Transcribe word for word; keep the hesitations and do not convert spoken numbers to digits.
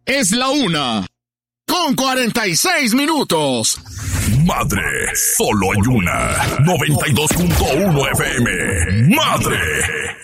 Es la una, con cuarenta y seis minutos. Madre, solo hay una. noventa y dos punto uno F M. Madre.